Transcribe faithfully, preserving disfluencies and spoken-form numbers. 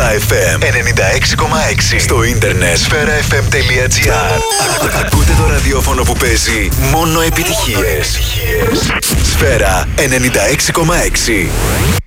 Σφαίρα εφ εμ ενενήντα έξι κόμμα έξι. Στο ίντερνετ σφαίρα εφ εμ τελεία τζι άρ. Ακούτε το ραδιόφωνο που παίζει μόνο επιτυχίες. Σφαίρα ενενήντα έξι κόμμα έξι.